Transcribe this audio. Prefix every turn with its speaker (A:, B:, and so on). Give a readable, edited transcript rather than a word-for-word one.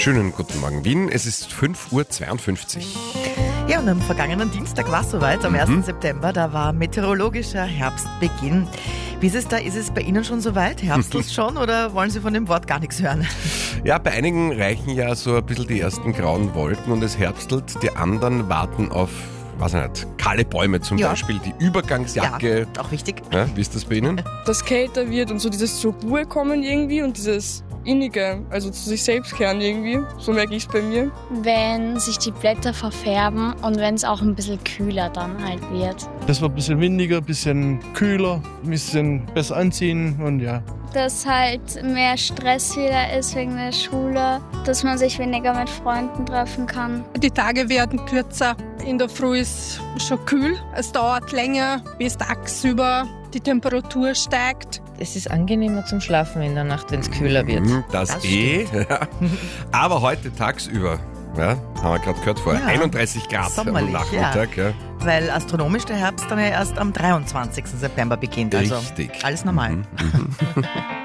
A: Schönen guten Morgen, Wien. Es ist 5:52 Uhr.
B: Ja, und am vergangenen Dienstag war es soweit, am 1. September, da war meteorologischer Herbstbeginn. Wie ist es da? Ist es bei Ihnen schon soweit? Herbstelt schon oder wollen Sie von dem Wort gar nichts hören?
A: Ja, bei einigen reichen ja so ein bisschen die ersten grauen Wolken und es herbstelt. Die anderen warten auf, weiß ich nicht, kahle Bäume zum Beispiel, die Übergangsjacke.
B: Ja, auch wichtig.
A: Ja, wie ist das bei Ihnen?
C: Dass kälter wird und so dieses zur Ruhe kommen irgendwie und dieses Innige, also zu sich selbst kehren irgendwie. So merke ich es bei mir.
D: Wenn sich die Blätter verfärben und wenn es auch ein bisschen kühler dann halt wird.
E: Das wird ein bisschen windiger, ein bisschen kühler, ein bisschen besser anziehen und ja.
F: Dass halt mehr Stress wieder ist wegen der Schule, dass man sich weniger mit Freunden treffen kann.
G: Die Tage werden kürzer. In der Früh ist schon kühl. Es dauert länger, bis tagsüber die Temperatur steigt.
H: Es ist angenehmer zum Schlafen in der Nacht, wenn es kühler wird.
A: Das ja. Aber heute tagsüber, ja, haben wir gerade gehört vorher, 31 Grad
B: Sommerlich,
A: am Nachmittag. Ja.
B: Weil astronomisch der Herbst dann ja erst am 23. September beginnt. Also
A: Richtig.
B: alles normal.